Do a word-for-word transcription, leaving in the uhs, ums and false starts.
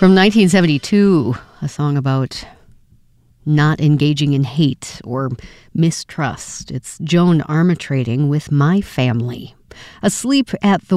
From nineteen seventy-two, a song about not engaging in hate or mistrust. It's Joan Armatrading with My Family. Asleep at the